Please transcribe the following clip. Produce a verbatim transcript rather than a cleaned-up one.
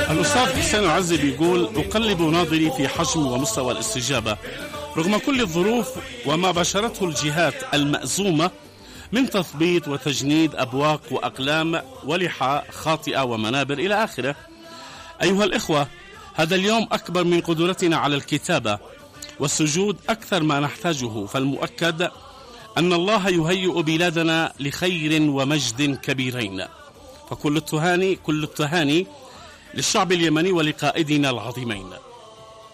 الأستاذ حسين العزي بيقول: أقلب ناظري في حجم ومستوى الاستجابة رغم كل الظروف وما بشرته الجهات المأزومة من تثبيط وتجنيد أبواق وأقلام ولحى خاطئة ومنابر إلى آخره. أيها الإخوة، هذا اليوم أكبر من قدرتنا على الكتابة، والسجود أكثر ما نحتاجه، فالمؤكد أن الله يهيئ بلادنا لخير ومجد كبيرين. فكل التهاني كل التهاني للشعب اليمني ولقائدنا العظيمين.